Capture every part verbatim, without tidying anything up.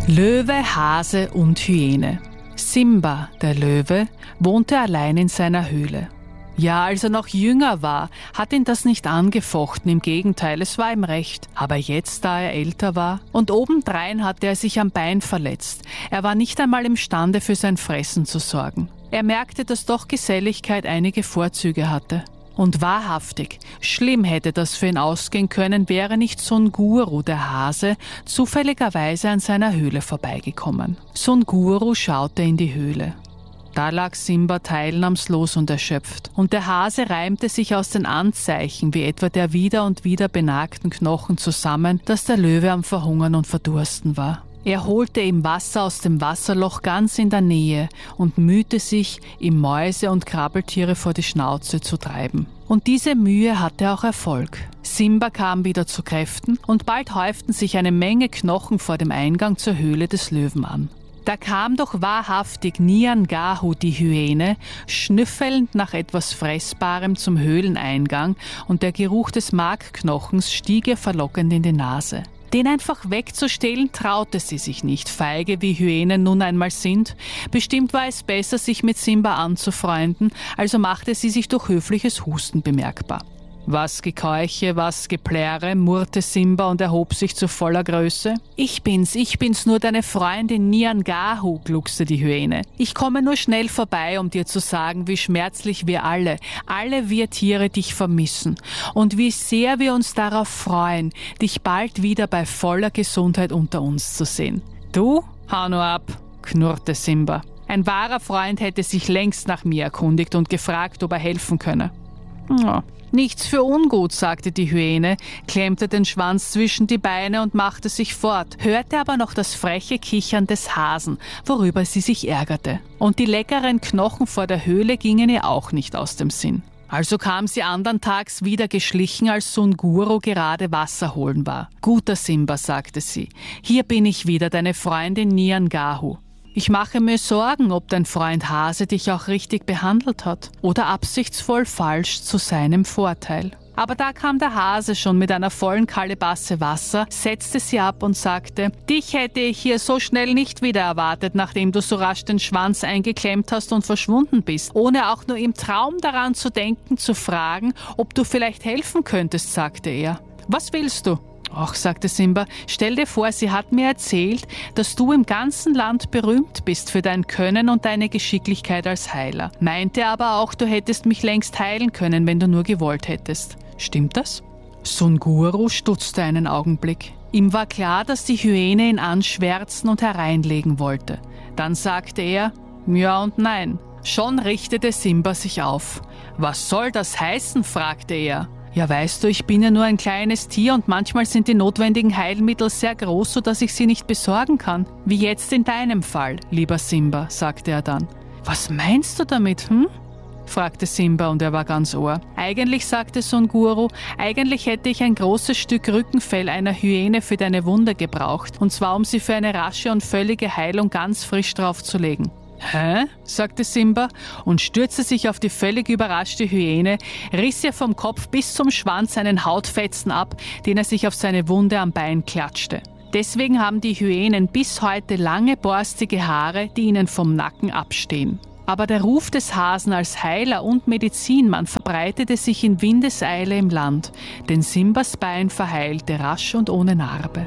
Löwe, Hase und Hyäne. Simba, der Löwe, wohnte allein in seiner Höhle. Ja, als er noch jünger war, hat ihn das nicht angefochten, im Gegenteil, es war ihm recht. Aber jetzt, da er älter war, und obendrein hatte er sich am Bein verletzt, er war nicht einmal imstande, für sein Fressen zu sorgen. Er merkte, dass doch Geselligkeit einige Vorzüge hatte. Und wahrhaftig, schlimm hätte das für ihn ausgehen können, wäre nicht Sunguru, der Hase, zufälligerweise an seiner Höhle vorbeigekommen. Sunguru schaute in die Höhle. Da lag Simba teilnahmslos und erschöpft, und der Hase reimte sich aus den Anzeichen, wie etwa der wieder und wieder benagten Knochen zusammen, dass der Löwe am Verhungern und Verdursten war. Er holte ihm Wasser aus dem Wasserloch ganz in der Nähe und mühte sich, ihm Mäuse und Krabbeltiere vor die Schnauze zu treiben. Und diese Mühe hatte auch Erfolg. Simba kam wieder zu Kräften und bald häuften sich eine Menge Knochen vor dem Eingang zur Höhle des Löwen an. Da kam doch wahrhaftig Nyangahu, die Hyäne, schnüffelnd nach etwas Fressbarem zum Höhleneingang, und der Geruch des Markknochens stieg ihr verlockend in die Nase. Den einfach wegzustehlen traute sie sich nicht, feige wie Hyänen nun einmal sind. Bestimmt war es besser, sich mit Simba anzufreunden, also machte sie sich durch höfliches Husten bemerkbar. Was Gekeuche, was Geplärre, murrte Simba und erhob sich zu voller Größe. Ich bin's, ich bin's, nur deine Freundin Nyangahu, gluckste die Hyäne. Ich komme nur schnell vorbei, um dir zu sagen, wie schmerzlich wir alle, alle wir Tiere dich vermissen und wie sehr wir uns darauf freuen, dich bald wieder bei voller Gesundheit unter uns zu sehen. Du? Hau nur ab, knurrte Simba. Ein wahrer Freund hätte sich längst nach mir erkundigt und gefragt, ob er helfen könne. Ja. Nichts für ungut, sagte die Hyäne, klemmte den Schwanz zwischen die Beine und machte sich fort, hörte aber noch das freche Kichern des Hasen, worüber sie sich ärgerte. Und die leckeren Knochen vor der Höhle gingen ihr auch nicht aus dem Sinn. Also kam sie andern Tags wieder geschlichen, als Sunguru gerade Wasser holen war. »Guter Simba«, sagte sie, »hier bin ich wieder, deine Freundin Nyangahu. Ich mache mir Sorgen, ob dein Freund Hase dich auch richtig behandelt hat oder absichtsvoll falsch zu seinem Vorteil.« Aber da kam der Hase schon mit einer vollen Kalebasse Wasser, setzte sie ab und sagte, »Dich hätte ich hier so schnell nicht wieder erwartet, nachdem du so rasch den Schwanz eingeklemmt hast und verschwunden bist, ohne auch nur im Traum daran zu denken, zu fragen, ob du vielleicht helfen könntest«, sagte er. »Was willst du?« »Ach«, sagte Simba, »stell dir vor, sie hat mir erzählt, dass du im ganzen Land berühmt bist für dein Können und deine Geschicklichkeit als Heiler. Meinte aber auch, du hättest mich längst heilen können, wenn du nur gewollt hättest. Stimmt das?« Sunguru stutzte einen Augenblick. Ihm war klar, dass die Hyäne ihn anschwärzen und hereinlegen wollte. Dann sagte er, »Ja und nein.« Schon richtete Simba sich auf. »Was soll das heißen?«, fragte er. »Ja, weißt du, ich bin ja nur ein kleines Tier und manchmal sind die notwendigen Heilmittel sehr groß, sodass ich sie nicht besorgen kann. Wie jetzt in deinem Fall, lieber Simba«, sagte er dann. »Was meinst du damit, hm?«, fragte Simba und er war ganz Ohr. »Eigentlich«, sagte Sunguru, »eigentlich hätte ich ein großes Stück Rückenfell einer Hyäne für deine Wunde gebraucht, und zwar um sie für eine rasche und völlige Heilung ganz frisch draufzulegen.« »Hä?«, sagte Simba und stürzte sich auf die völlig überraschte Hyäne, riss ihr vom Kopf bis zum Schwanz einen Hautfetzen ab, den er sich auf seine Wunde am Bein klatschte. Deswegen haben die Hyänen bis heute lange borstige Haare, die ihnen vom Nacken abstehen. Aber der Ruf des Hasen als Heiler und Medizinmann verbreitete sich in Windeseile im Land, denn Simbas Bein verheilte rasch und ohne Narbe.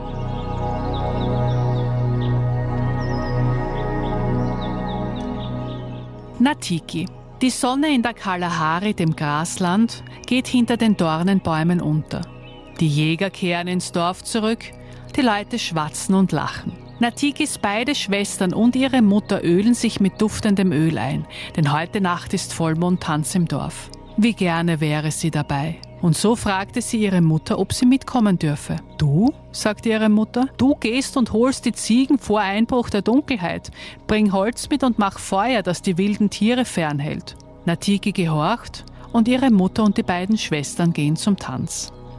Natiki. Die Sonne in der Kalahari, dem Grasland, geht hinter den Dornenbäumen unter. Die Jäger kehren ins Dorf zurück, die Leute schwatzen und lachen. Natikis beide Schwestern und ihre Mutter ölen sich mit duftendem Öl ein, denn heute Nacht ist Vollmondtanz im Dorf. Wie gerne wäre sie dabei. Und so fragte sie ihre Mutter, ob sie mitkommen dürfe. »Du?«, sagte ihre Mutter, »du gehst und holst die Ziegen vor Einbruch der Dunkelheit. Bring Holz mit und mach Feuer, das die wilden Tiere fernhält.« Natiki gehorcht und ihre Mutter und die beiden Schwestern gehen zum Tanz.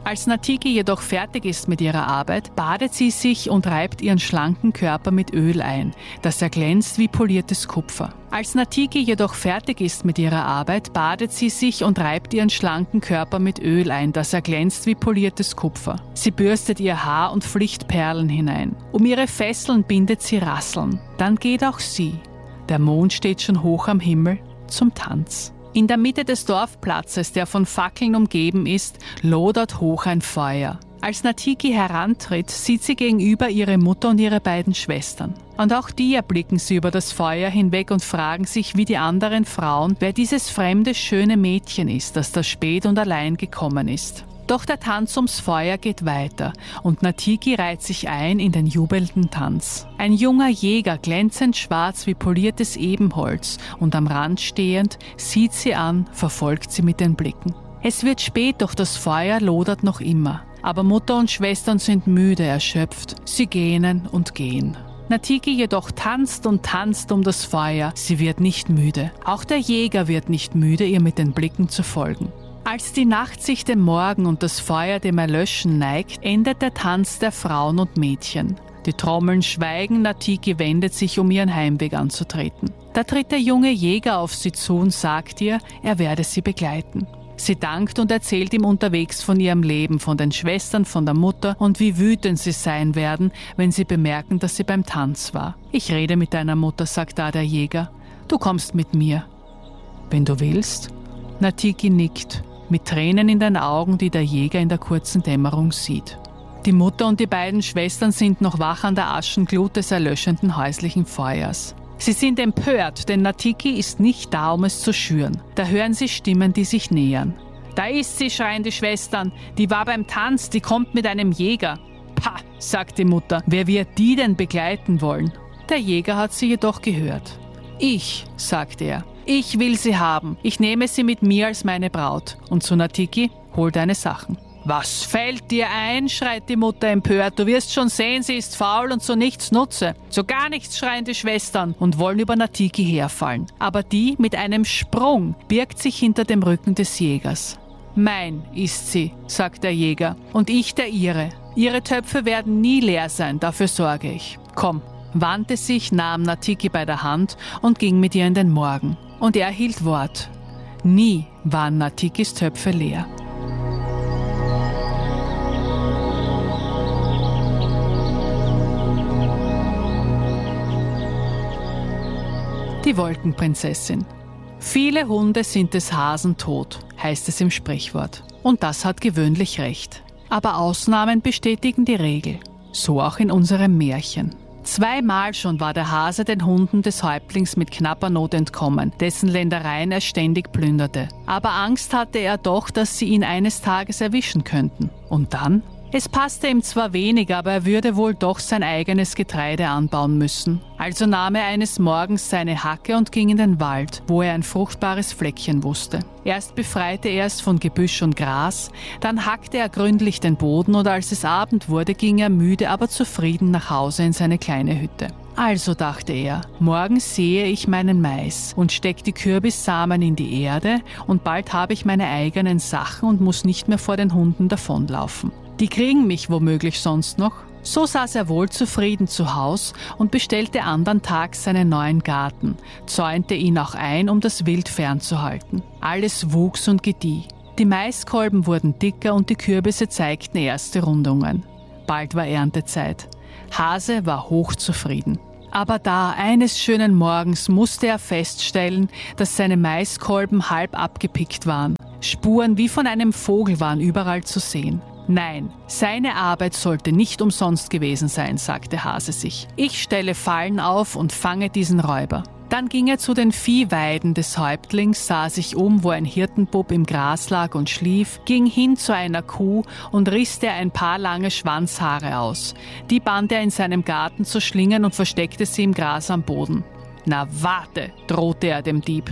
Als Natiki jedoch fertig ist mit ihrer Arbeit, badet sie sich und reibt ihren schlanken Körper mit Öl ein, das erglänzt wie poliertes Kupfer. Als Natiki jedoch fertig ist mit ihrer Arbeit, badet sie sich und reibt ihren schlanken Körper mit Öl ein, das erglänzt wie poliertes Kupfer. Sie bürstet ihr Haar und flicht Perlen hinein. Um ihre Fesseln bindet sie Rasseln. Dann geht auch sie. Der Mond steht schon hoch am Himmel zum Tanz. In der Mitte des Dorfplatzes, der von Fackeln umgeben ist, lodert hoch ein Feuer. Als Natiki herantritt, sieht sie gegenüber ihre Mutter und ihre beiden Schwestern. Und auch die erblicken sie über das Feuer hinweg und fragen sich wie die anderen Frauen, wer dieses fremde, schöne Mädchen ist, das da spät und allein gekommen ist. Doch der Tanz ums Feuer geht weiter und Natiki reiht sich ein in den jubelnden Tanz. Ein junger Jäger, glänzend schwarz wie poliertes Ebenholz und am Rand stehend, sieht sie an, verfolgt sie mit den Blicken. Es wird spät, doch das Feuer lodert noch immer. Aber Mutter und Schwestern sind müde, erschöpft. Sie gähnen und gehen. Natiki jedoch tanzt und tanzt um das Feuer. Sie wird nicht müde. Auch der Jäger wird nicht müde, ihr mit den Blicken zu folgen. Als die Nacht sich dem Morgen und das Feuer dem Erlöschen neigt, endet der Tanz der Frauen und Mädchen. Die Trommeln schweigen, Natiki wendet sich, um ihren Heimweg anzutreten. Da tritt der junge Jäger auf sie zu und sagt ihr, er werde sie begleiten. Sie dankt und erzählt ihm unterwegs von ihrem Leben, von den Schwestern, von der Mutter und wie wütend sie sein werden, wenn sie bemerken, dass sie beim Tanz war. Ich rede mit deiner Mutter, sagt da der Jäger. Du kommst mit mir. Wenn du willst. Natiki nickt, mit Tränen in den Augen, die der Jäger in der kurzen Dämmerung sieht. Die Mutter und die beiden Schwestern sind noch wach an der Aschenglut des erlöschenden häuslichen Feuers. Sie sind empört, denn Natiki ist nicht da, um es zu schüren. Da hören sie Stimmen, die sich nähern. Da ist sie, schreien die Schwestern. Die war beim Tanz, die kommt mit einem Jäger. Pah, sagt die Mutter, wer wird die denn begleiten wollen? Der Jäger hat sie jedoch gehört. Ich, sagt er, ich will sie haben. Ich nehme sie mit mir als meine Braut. Und zu Natiki, hol deine Sachen. Was fällt dir ein, schreit die Mutter empört. Du wirst schon sehen, sie ist faul und zu nichts nutze. Zu gar nichts, schreien die Schwestern und wollen über Natiki herfallen. Aber die mit einem Sprung birgt sich hinter dem Rücken des Jägers. Mein ist sie, sagt der Jäger, und ich der ihre. Ihre Töpfe werden nie leer sein, dafür sorge ich. Komm, wandte sich, nahm Natiki bei der Hand und ging mit ihr in den Morgen. Und er hielt Wort. Nie waren Natikis Töpfe leer. Die Wolkenprinzessin. Viele Hunde sind des Hasen tot, heißt es im Sprichwort. Und das hat gewöhnlich recht. Aber Ausnahmen bestätigen die Regel. So auch in unserem Märchen. Zweimal schon war der Hase den Hunden des Häuptlings mit knapper Not entkommen, dessen Ländereien er ständig plünderte. Aber Angst hatte er doch, dass sie ihn eines Tages erwischen könnten. Und dann? Es passte ihm zwar wenig, aber er würde wohl doch sein eigenes Getreide anbauen müssen. Also nahm er eines Morgens seine Hacke und ging in den Wald, wo er ein fruchtbares Fleckchen wusste. Erst befreite er es von Gebüsch und Gras, dann hackte er gründlich den Boden und als es Abend wurde, ging er müde, aber zufrieden nach Hause in seine kleine Hütte. Also dachte er, morgen sähe ich meinen Mais und steck die Kürbissamen in die Erde und bald habe ich meine eigenen Sachen und muss nicht mehr vor den Hunden davonlaufen. Die kriegen mich womöglich sonst noch. So saß er wohl zufrieden zu Haus und bestellte andern Tags seinen neuen Garten, zäunte ihn auch ein, um das Wild fernzuhalten. Alles wuchs und gedieh. Die Maiskolben wurden dicker und die Kürbisse zeigten erste Rundungen. Bald war Erntezeit. Hase war hochzufrieden. Aber da, eines schönen Morgens, musste er feststellen, dass seine Maiskolben halb abgepickt waren. Spuren wie von einem Vogel waren überall zu sehen. Nein, seine Arbeit sollte nicht umsonst gewesen sein, sagte Hase sich. Ich stelle Fallen auf und fange diesen Räuber. Dann ging er zu den Viehweiden des Häuptlings, sah sich um, wo ein Hirtenbub im Gras lag und schlief, ging hin zu einer Kuh und riss ihr ein paar lange Schwanzhaare aus. Die band er in seinem Garten zu Schlingen und versteckte sie im Gras am Boden. Na warte, drohte er dem Dieb.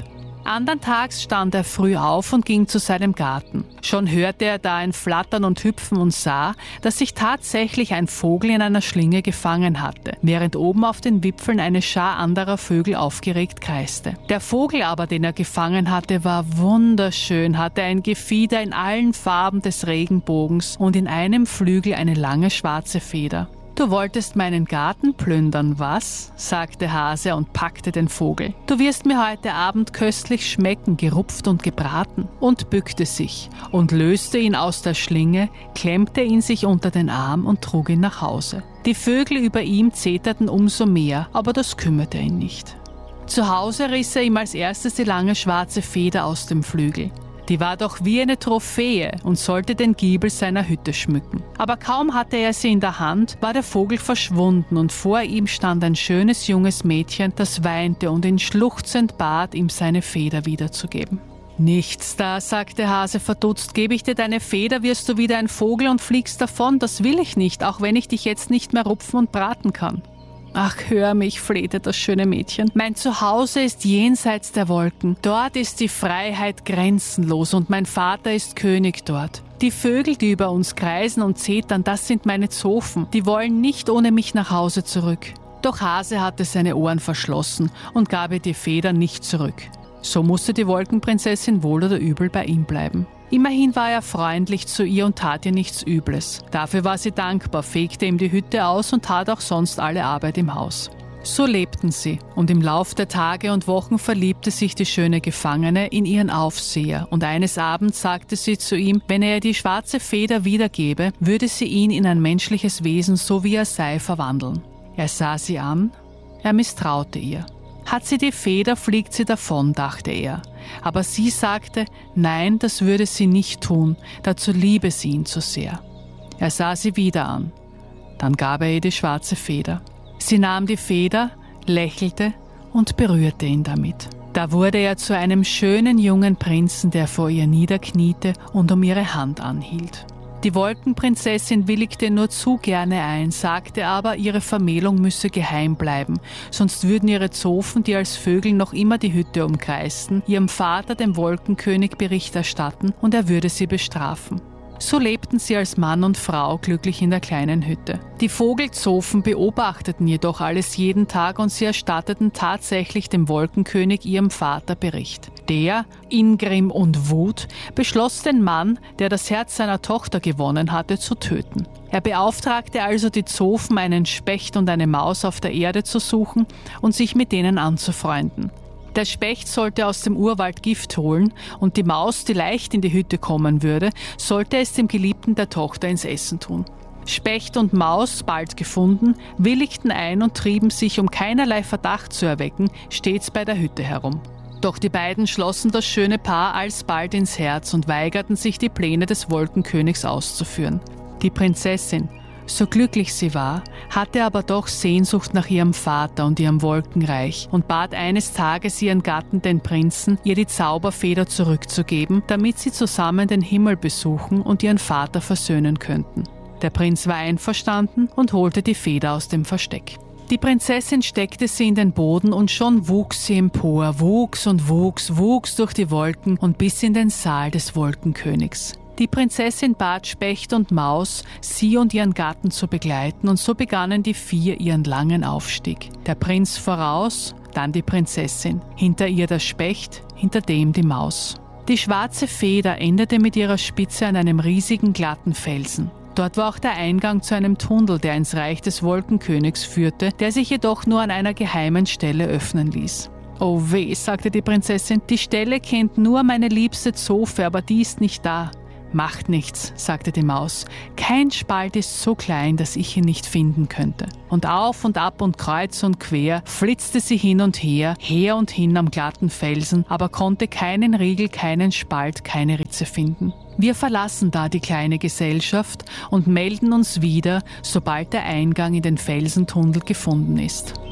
Andern Tags stand er früh auf und ging zu seinem Garten. Schon hörte er da ein Flattern und Hüpfen und sah, dass sich tatsächlich ein Vogel in einer Schlinge gefangen hatte, während oben auf den Wipfeln eine Schar anderer Vögel aufgeregt kreiste. Der Vogel aber, den er gefangen hatte, war wunderschön, hatte ein Gefieder in allen Farben des Regenbogens und in einem Flügel eine lange schwarze Feder. »Du wolltest meinen Garten plündern, was?« sagte Hase und packte den Vogel. »Du wirst mir heute Abend köstlich schmecken, gerupft und gebraten«, und bückte sich und löste ihn aus der Schlinge, klemmte ihn sich unter den Arm und trug ihn nach Hause. Die Vögel über ihm zeterten umso mehr, aber das kümmerte ihn nicht. Zu Hause riss er ihm als erstes die lange schwarze Feder aus dem Flügel. Die war doch wie eine Trophäe und sollte den Giebel seiner Hütte schmücken. Aber kaum hatte er sie in der Hand, war der Vogel verschwunden und vor ihm stand ein schönes junges Mädchen, das weinte und ihn schluchzend bat, ihm seine Feder wiederzugeben. »Nichts da«, sagte Hase verdutzt, »gebe ich dir deine Feder, wirst du wieder ein Vogel und fliegst davon, das will ich nicht, auch wenn ich dich jetzt nicht mehr rupfen und braten kann.« »Ach, hör mich«, flehte das schöne Mädchen. »Mein Zuhause ist jenseits der Wolken. Dort ist die Freiheit grenzenlos und mein Vater ist König dort. Die Vögel, die über uns kreisen und zetern, das sind meine Zofen. Die wollen nicht ohne mich nach Hause zurück.« Doch Hase hatte seine Ohren verschlossen und gab ihr die Feder nicht zurück. So musste die Wolkenprinzessin wohl oder übel bei ihm bleiben. Immerhin war er freundlich zu ihr und tat ihr nichts Übles. Dafür war sie dankbar, fegte ihm die Hütte aus und tat auch sonst alle Arbeit im Haus. So lebten sie, und im Lauf der Tage und Wochen verliebte sich die schöne Gefangene in ihren Aufseher, und eines Abends sagte sie zu ihm, wenn er ihr die schwarze Feder wiedergebe, würde sie ihn in ein menschliches Wesen, so wie er sei, verwandeln. Er sah sie an, er misstraute ihr. Hat sie die Feder, fliegt sie davon, dachte er. Aber sie sagte, nein, das würde sie nicht tun, dazu liebe sie ihn zu sehr. Er sah sie wieder an. Dann gab er ihr die schwarze Feder. Sie nahm die Feder, lächelte und berührte ihn damit. Da wurde er zu einem schönen jungen Prinzen, der vor ihr niederkniete und um ihre Hand anhielt. Die Wolkenprinzessin willigte nur zu gerne ein, sagte aber, ihre Vermählung müsse geheim bleiben, sonst würden ihre Zofen, die als Vögel noch immer die Hütte umkreisten, ihrem Vater, dem Wolkenkönig, Bericht erstatten und er würde sie bestrafen. So lebten sie als Mann und Frau glücklich in der kleinen Hütte. Die Vogelzofen beobachteten jedoch alles jeden Tag und sie erstatteten tatsächlich dem Wolkenkönig, ihrem Vater, Bericht. Der, in Grimm und Wut, beschloss den Mann, der das Herz seiner Tochter gewonnen hatte, zu töten. Er beauftragte also die Zofen, einen Specht und eine Maus auf der Erde zu suchen und sich mit denen anzufreunden. Der Specht sollte aus dem Urwald Gift holen und die Maus, die leicht in die Hütte kommen würde, sollte es dem Geliebten der Tochter ins Essen tun. Specht und Maus, bald gefunden, willigten ein und trieben sich, um keinerlei Verdacht zu erwecken, stets bei der Hütte herum. Doch die beiden schlossen das schöne Paar alsbald ins Herz und weigerten sich, die Pläne des Wolkenkönigs auszuführen. Die Prinzessin, so glücklich sie war, hatte aber doch Sehnsucht nach ihrem Vater und ihrem Wolkenreich und bat eines Tages ihren Gatten, den Prinzen, ihr die Zauberfeder zurückzugeben, damit sie zusammen den Himmel besuchen und ihren Vater versöhnen könnten. Der Prinz war einverstanden und holte die Feder aus dem Versteck. Die Prinzessin steckte sie in den Boden und schon wuchs sie empor, wuchs und wuchs, wuchs durch die Wolken und bis in den Saal des Wolkenkönigs. Die Prinzessin bat Specht und Maus, sie und ihren Gatten zu begleiten, und so begannen die vier ihren langen Aufstieg. Der Prinz voraus, dann die Prinzessin, hinter ihr der Specht, hinter dem die Maus. Die schwarze Feder endete mit ihrer Spitze an einem riesigen glatten Felsen. Dort war auch der Eingang zu einem Tunnel, der ins Reich des Wolkenkönigs führte, der sich jedoch nur an einer geheimen Stelle öffnen ließ. »Oh weh«, sagte die Prinzessin, »die Stelle kennt nur meine liebste Zofe, aber die ist nicht da.« »Macht nichts«, sagte die Maus, »kein Spalt ist so klein, dass ich ihn nicht finden könnte.« Und auf und ab und kreuz und quer flitzte sie hin und her, her und hin am glatten Felsen, aber konnte keinen Riegel, keinen Spalt, keine Ritze finden. Wir verlassen da die kleine Gesellschaft und melden uns wieder, sobald der Eingang in den Felsentunnel gefunden ist.